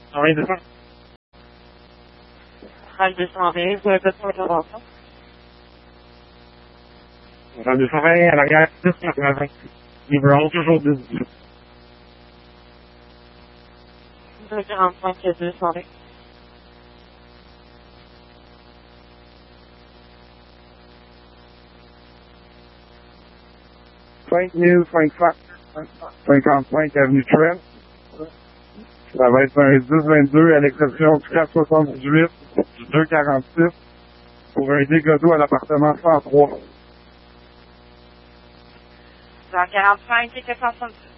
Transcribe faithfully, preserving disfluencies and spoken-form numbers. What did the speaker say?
Oui, c'est ça. Salle deux cent vingt, vous avez besoin d'intervention? Salle deux cent vingt, à l'arrière, dix quatre-vingts. Livre toujours dix-huit. deux quarante-cinq deux cent vingt. cinq mille cinq cent cinquante-cinq avenue Trent. Ça va être un dix vingt-deux à l'exception du quatre soixante-dix-huit, du deux quarante-six, pour un dégât d'eau à l'appartement cent trois. Dans quarante-cinq et quatre cent soixante-dix.